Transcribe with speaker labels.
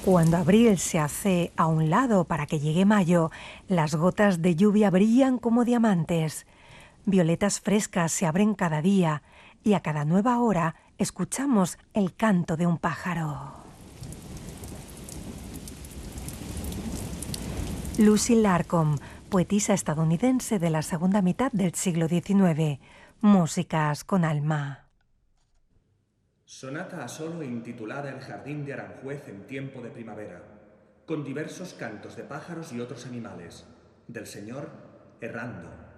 Speaker 1: Cuando abril se hace a un lado para que llegue mayo, las gotas de lluvia brillan como diamantes. Violetas frescas se abren cada día y a cada nueva hora escuchamos el canto de un pájaro. Lucy Larcom, poetisa estadounidense de la segunda mitad del siglo XIX. Músicas con alma.
Speaker 2: Sonata a solo intitulada El jardín de Aranjuez en tiempo de primavera, con diversos cantos de pájaros y otros animales, del señor Errando.